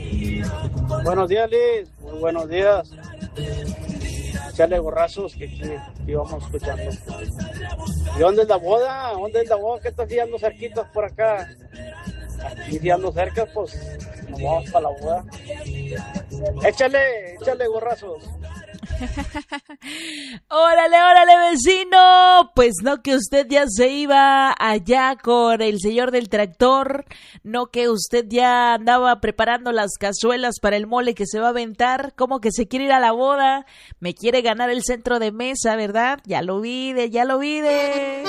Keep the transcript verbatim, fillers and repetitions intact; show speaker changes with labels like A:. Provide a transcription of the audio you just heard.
A: Buenos días, Liz. Muy buenos días. Chale gorrazos que aquí íbamos escuchando. ¿Y dónde es la boda? ¿Dónde es la boda? ¿Qué estás haciendo cerquitas por acá? Aquí si ando cerca, pues nos vamos para la boda. Échale, échale gorrazos.
B: Órale, órale, vecino. Pues no que usted ya se iba allá con el señor del tractor, no que usted ya andaba preparando las cazuelas para el mole que se va a aventar, como que se quiere ir a la boda, me quiere ganar el centro de mesa, ¿verdad? Ya lo vi, de, ya lo vi de...